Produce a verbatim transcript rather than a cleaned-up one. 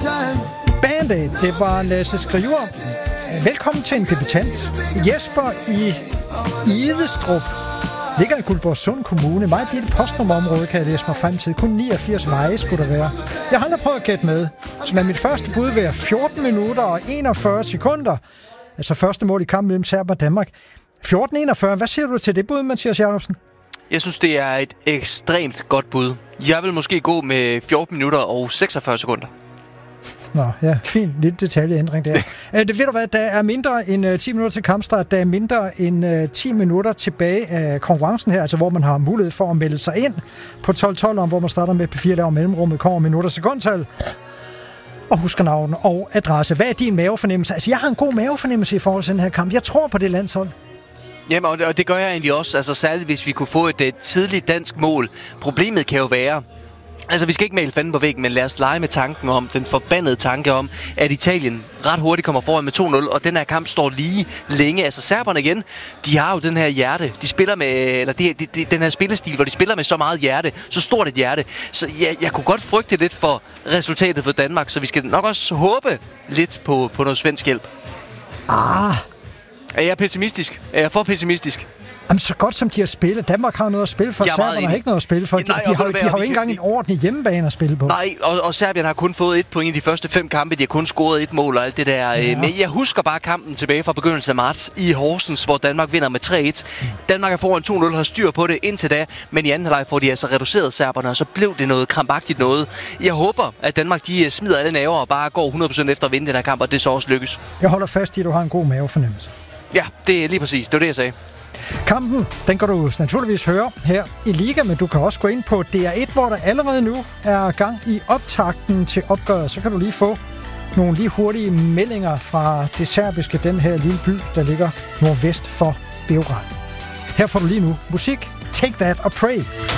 Band-Aid, det var Lasse Skriver. Velkommen til en debutant. Jesper i Idestrup. Ligger i Guldborgsund Kommune. Meget lille postnummerområde, kan jeg læse mig frem til. Kun niogfirs veje skulle der være. Jeg har aldrig prøvet at gætte med, som er mit første bud ved fjorten minutter og enogfyrre sekunder. Altså første mål i kampen mellem Serbien og Danmark. fjorten enogfyrre. Hvad siger du til det bud, Mathias Jacobsen? Jeg synes, det er et ekstremt godt bud. Jeg vil måske gå med fjorten minutter og seksogfyrre sekunder. Nå, ja, fin lille detaljeændring der. Det ved du hvad, der er mindre end uh, ti minutter til kampstart. Der er mindre end uh, ti minutter tilbage af konkurrencen her, altså hvor man har mulighed for at melde sig ind på tolv tolv, hvor man starter med P fire laver mellemrummet, kommer minutter sekundtal og husker navn og adresse. Hvad er din mavefornemmelse? Altså, jeg har en god mavefornemmelse i forhold til den her kamp. Jeg tror på det landshold. Jamen, og det gør jeg egentlig også, altså særligt hvis vi kunne få et, et tidligt dansk mål. Problemet kan jo være, altså vi skal ikke male fanden på væggen, men lad os lege med tanken om, den forbandede tanke om, at Italien ret hurtigt kommer foran med to nul, og den her kamp står lige længe. Altså serberne igen, de har jo den her hjerte, de spiller med, eller de, de, de, den her spillestil, hvor de spiller med så meget hjerte, så stort et hjerte. Så jeg, jeg kunne godt frygte lidt for resultatet for Danmark, så vi skal nok også håbe lidt på, på noget svensk hjælp. Ah... Er jeg pessimistisk? Er jeg for pessimistisk? Jamen, så godt som de har spillet. Danmark har noget at spille for, Serbien har ikke noget at spille for. De, nej, de, har, de har jo ikke engang en ordentlig hjemmebane at spille på. Nej, og, og Serbien har kun fået et point i de første fem kampe. De har kun scoret et mål og alt det der. Ja. Men jeg husker bare kampen tilbage fra begyndelsen af marts i Horsens, hvor Danmark vinder med tre et. Danmark er foran to nul, har styr på det indtil da. Men i anden halvleg får de altså reduceret serberne, og så blev det noget krampagtigt noget. Jeg håber, at Danmark de smider alle nerver og bare går hundrede procent efter at vinde den her kamp, og det så også lykkes. Jeg holder fast i, at du har en god mavefornemmelse. Ja, det er lige præcis. Det var det, jeg sagde. Kampen, den kan du naturligvis høre her i Liga, men du kan også gå ind på D R et, hvor der allerede nu er gang i optakten til opgøret. Så kan du lige få nogle lige hurtige meldinger fra det serbiske, den her lille by, der ligger nordvest for Beograd. Her får du lige nu musik. Take That og Pray.